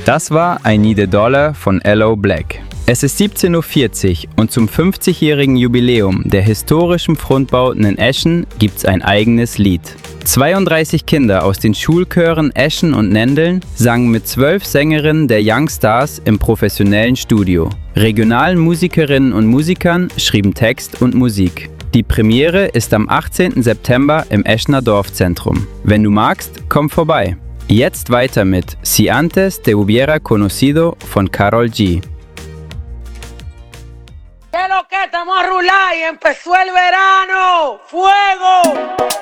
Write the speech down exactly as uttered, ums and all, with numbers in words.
Das war I Need a Dollar von L O Black. Es ist siebzehn Uhr vierzig und zum fünfzigjährigen Jubiläum der historischen Frontbauten in Eschen gibt's ein eigenes Lied. zweiunddreißig Kinder aus den Schulchören Eschen und Nendeln sangen mit zwölf Sängerinnen der Young Stars im professionellen Studio. Regionalen Musikerinnen und Musikern schrieben Text und Musik. Die Premiere ist am achtzehnten September im Eschner Dorfzentrum. Wenn du magst, komm vorbei. Jetzt weiter mit Si antes te hubiera conocido von Karol G. ¿Qué lo que estamos a rular y empezó el verano? ¡Fuego!